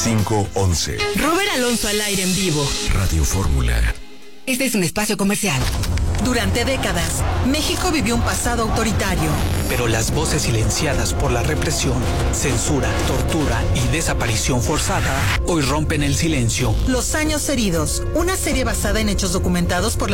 511. Robert Alonso al aire en vivo. Radio Fórmula. Este es un espacio comercial. Durante décadas, México vivió un pasado autoritario. Pero las voces silenciadas por la represión, censura, tortura y desaparición forzada hoy rompen el silencio. Los años heridos, una serie basada en hechos documentados por